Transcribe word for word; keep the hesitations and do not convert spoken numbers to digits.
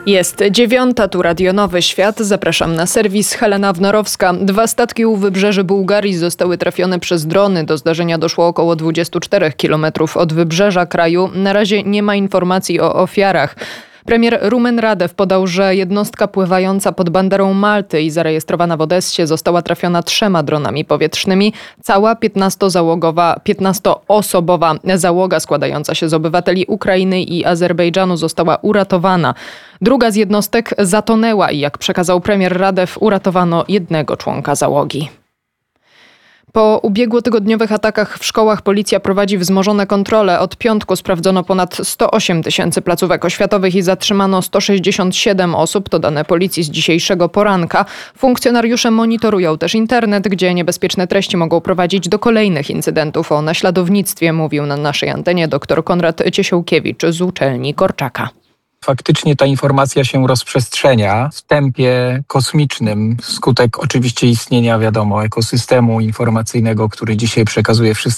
Jest dziewiąta, tu Radio Nowy Świat. Zapraszam na serwis. Helena Wnorowska. Dwa statki u wybrzeży Bułgarii zostały trafione przez drony. Do zdarzenia doszło około dwudziestu czterech kilometrów od wybrzeża kraju. Na razie nie ma informacji o ofiarach. Premier Rumen Radew podał, że jednostka pływająca pod banderą Malty i zarejestrowana w Odessie została trafiona trzema dronami powietrznymi. Cała piętnastoosobowa piętnastoosobowa załoga składająca się z obywateli Ukrainy i Azerbejdżanu została uratowana. Druga z jednostek zatonęła i jak przekazał premier Radew, uratowano jednego członka załogi. Po ubiegłotygodniowych atakach w szkołach policja prowadzi wzmożone kontrole. Od piątku sprawdzono ponad sto osiem tysięcy placówek oświatowych i zatrzymano sto sześćdziesiąt siedem osób. To dane policji z dzisiejszego poranka. Funkcjonariusze monitorują też internet, gdzie niebezpieczne treści mogą prowadzić do kolejnych incydentów. O naśladownictwie mówił na naszej antenie dr Konrad Ciesiałkiewicz z uczelni Korczaka. Faktycznie ta informacja się rozprzestrzenia w tempie kosmicznym, wskutek oczywiście istnienia, wiadomo, ekosystemu informacyjnego, który dzisiaj przekazuje wszystkie